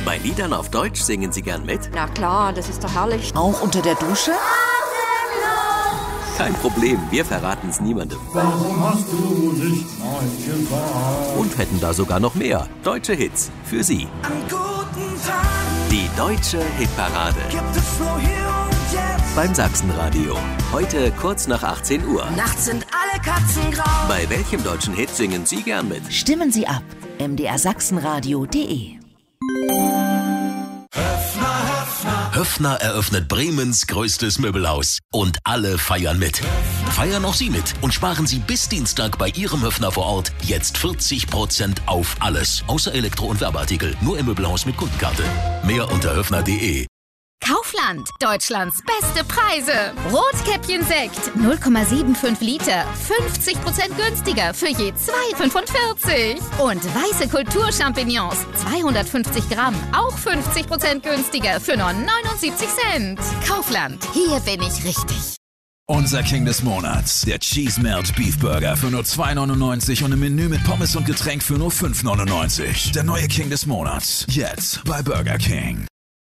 Bei Liedern auf Deutsch singen Sie gern mit? Na klar, das ist doch herrlich. Auch unter der Dusche? Kein Problem, wir verraten es niemandem. Warum hast du nicht Nein gesagt? Und hätten da sogar noch mehr deutsche Hits für Sie. An guten Tagen Die Deutsche Hitparade gibt es nur hier und jetzt. beim Sachsenradio. Heute kurz nach 18 Uhr. Nachts sind alle Katzen grau. Bei welchem deutschen Hit singen Sie gern mit? Stimmen Sie ab. mdrsachsenradio.de. Höffner eröffnet Bremens größtes Möbelhaus. Und alle feiern mit. Feiern auch Sie mit und sparen Sie bis Dienstag bei Ihrem Höffner vor Ort jetzt 40% auf alles. Außer Elektro- und Werbeartikel. Nur im Möbelhaus mit Kundenkarte. Mehr unter höffner.de. Kaufland, Deutschlands beste Preise. Rotkäppchen Sekt, 0,75 Liter, 50% günstiger für je 2,45. Und weiße Kulturchampignons, 250 Gramm, auch 50% günstiger für nur 79 Cent. Kaufland, hier bin ich richtig. Unser King des Monats, der Cheese Melt Beef Burger für nur 2,99 und im Menü mit Pommes und Getränk für nur 5,99. Der neue King des Monats, jetzt bei Burger King.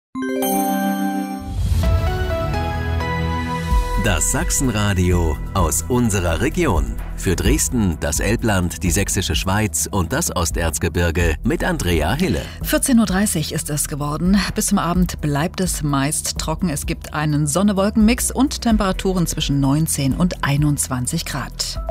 Das Sachsenradio aus unserer Region. Für Dresden, das Elbland, die Sächsische Schweiz und das Osterzgebirge mit Andrea Hille. 14.30 Uhr ist es geworden. Bis zum Abend bleibt es meist trocken. Es gibt einen Sonne-Wolken-Mix und Temperaturen zwischen 19 und 21 Grad.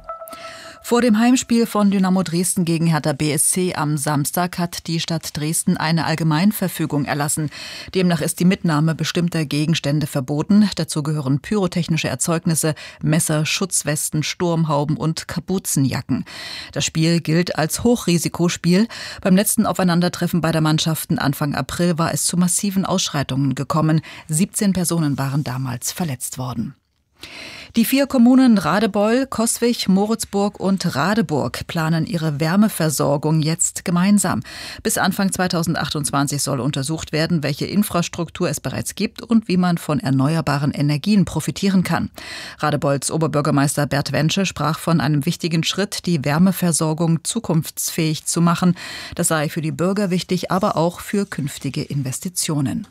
Vor dem Heimspiel von Dynamo Dresden gegen Hertha BSC am Samstag hat die Stadt Dresden eine Allgemeinverfügung erlassen. Demnach ist die Mitnahme bestimmter Gegenstände verboten. Dazu gehören pyrotechnische Erzeugnisse, Messer, Schutzwesten, Sturmhauben und Kapuzenjacken. Das Spiel gilt als Hochrisikospiel. Beim letzten Aufeinandertreffen beider Mannschaften Anfang April war es zu massiven Ausschreitungen gekommen. 17 Personen waren damals verletzt worden. Die 4 Kommunen Radebeul, Coswig, Moritzburg und Radeburg planen ihre Wärmeversorgung jetzt gemeinsam. Bis Anfang 2028 soll untersucht werden, welche Infrastruktur es bereits gibt und wie man von erneuerbaren Energien profitieren kann. Radebeuls Oberbürgermeister Bert Wensche sprach von einem wichtigen Schritt, die Wärmeversorgung zukunftsfähig zu machen. Das sei für die Bürger wichtig, aber auch für künftige Investitionen.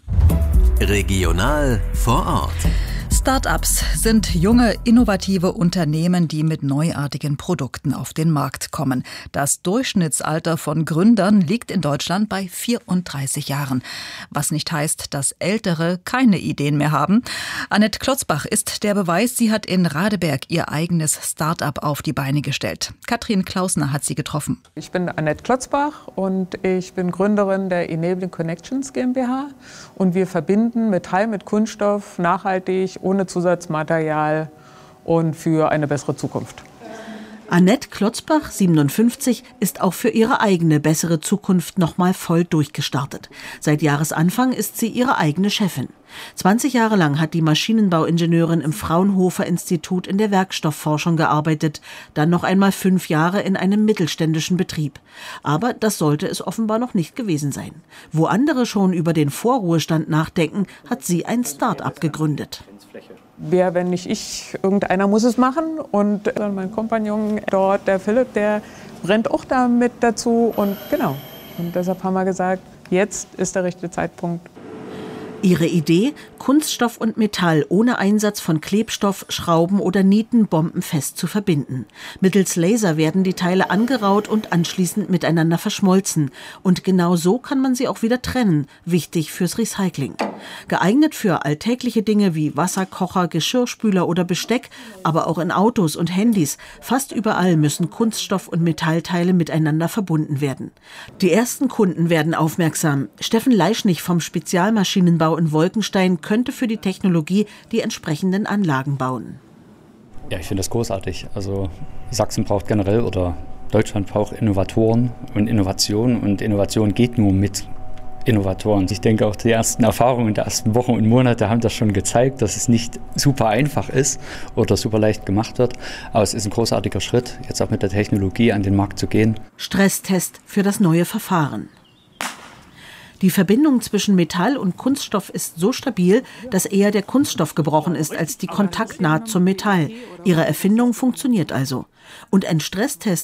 Regional vor Ort. Start-ups sind junge, innovative Unternehmen, die mit neuartigen Produkten auf den Markt kommen. Das Durchschnittsalter von Gründern liegt in Deutschland bei 34 Jahren. Was nicht heißt, dass Ältere keine Ideen mehr haben. Annette Klotzbach ist der Beweis, sie hat in Radeberg ihr eigenes Start-up auf die Beine gestellt. Katrin Klausner hat sie getroffen. Ich bin Annette Klotzbach und ich bin Gründerin der Enabling Connections GmbH. Und wir verbinden Metall mit Kunststoff nachhaltig, ohne Zusatzmaterial und für eine bessere Zukunft. Annette Klotzbach, 57, ist auch für ihre eigene bessere Zukunft nochmal voll durchgestartet. Seit Jahresanfang ist sie ihre eigene Chefin. 20 Jahre lang hat die Maschinenbauingenieurin im Fraunhofer Institut in der Werkstoffforschung gearbeitet, dann noch einmal 5 Jahre in einem mittelständischen Betrieb. Aber das sollte es offenbar noch nicht gewesen sein. Wo andere schon über den Vorruhestand nachdenken, hat sie ein Start-up gegründet. Wer, wenn nicht ich, irgendeiner muss es machen. Und mein Kompagnon dort, der Philipp, der brennt auch da mit dazu. Und genau. Und deshalb haben wir gesagt, jetzt ist der richtige Zeitpunkt. Ihre Idee, Kunststoff und Metall ohne Einsatz von Klebstoff, Schrauben oder Nieten bombenfest zu verbinden. Mittels Laser werden die Teile angeraut und anschließend miteinander verschmolzen. Und genau so kann man sie auch wieder trennen, wichtig fürs Recycling. Geeignet für alltägliche Dinge wie Wasserkocher, Geschirrspüler oder Besteck, aber auch in Autos und Handys. Fast überall müssen Kunststoff- und Metallteile miteinander verbunden werden. Die ersten Kunden werden aufmerksam. Steffen Leischnich vom Spezialmaschinenbau in Wolkenstein könnte für die Technologie die entsprechenden Anlagen bauen. Ja, ich finde das großartig. Also Sachsen braucht generell oder Deutschland braucht Innovatoren und Innovation geht nur mit Innovatoren. Ich denke auch die ersten Erfahrungen der ersten Wochen und Monate haben das schon gezeigt, dass es nicht super einfach ist oder super leicht gemacht wird. Aber es ist ein großartiger Schritt, jetzt auch mit der Technologie an den Markt zu gehen. Stresstest für das neue Verfahren. Die Verbindung zwischen Metall und Kunststoff ist so stabil, dass eher der Kunststoff gebrochen ist als die Kontaktnaht zum Metall. Ihre Erfindung funktioniert also. Und ein Stresstest